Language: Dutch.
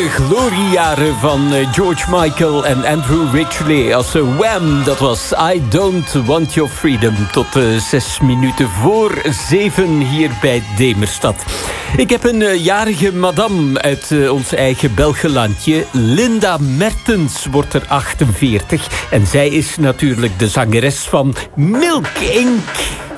gloriejaren van George Michael en Andrew Ridgeley als Wham. Dat was I Don't Want Your Freedom. Tot 6 minuten voor 7 hier bij Demerstad. Ik heb een jarige madame uit ons eigen Belgelandje. Linda Mertens wordt er 48. En zij is natuurlijk de zangeres van Milk Inc.